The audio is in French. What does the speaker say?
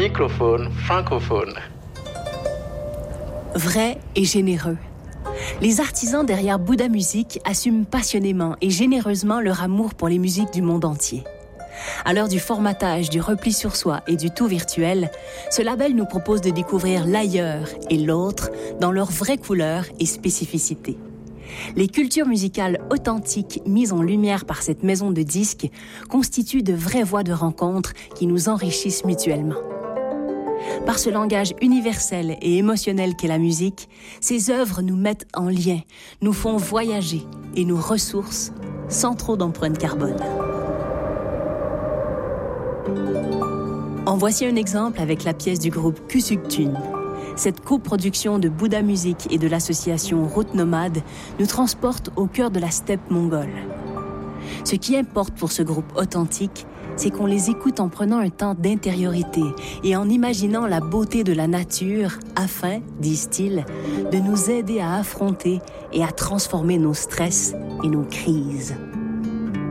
microphone francophone. Vrai et généreux. Les artisans derrière Bouddha Music assument passionnément et généreusement leur amour pour les musiques du monde entier. À l'heure du formatage, du repli sur soi et du tout virtuel, ce label nous propose de découvrir l'ailleurs et l'autre dans leurs vraies couleurs et spécificités. Les cultures musicales authentiques mises en lumière par cette maison de disques constituent de vraies voies de rencontre qui nous enrichissent mutuellement. Par ce langage universel et émotionnel qu'est la musique, ces œuvres nous mettent en lien, nous font voyager et nous ressourcent sans trop d'empreinte carbone. En voici un exemple avec la pièce du groupe Kusugtun. Cette coproduction de Bouddha Music et de l'association Route Nomade nous transporte au cœur de la steppe mongole. Ce qui importe pour ce groupe authentique, c'est qu'on les écoute en prenant un temps d'intériorité et en imaginant la beauté de la nature afin, disent-ils, de nous aider à affronter et à transformer nos stress et nos crises.